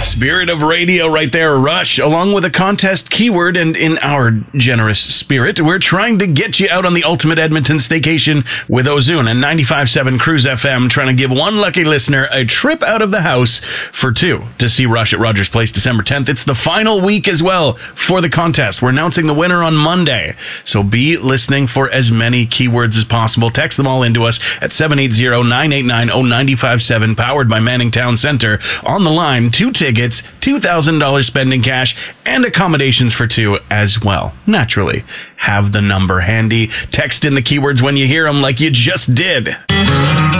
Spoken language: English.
Spirit of radio right there, Rush, along with a contest keyword. And in our generous spirit, we're trying to get you out on the ultimate Edmonton staycation with Ozune and 95.7 Cruise FM, trying to give one lucky listener a trip out of the house for two to see Rush at Rogers Place December 10th. It's the final week as well for the contest. We're announcing the winner on Monday, so be listening for as many keywords as possible. Text them all into us at 780-989-0957, powered by Manning Town Center. On the line, 2 tickets, $2,000 spending cash, and accommodations for two as well. Naturally, have the number handy. Text in the keywords when you hear them, like you just did.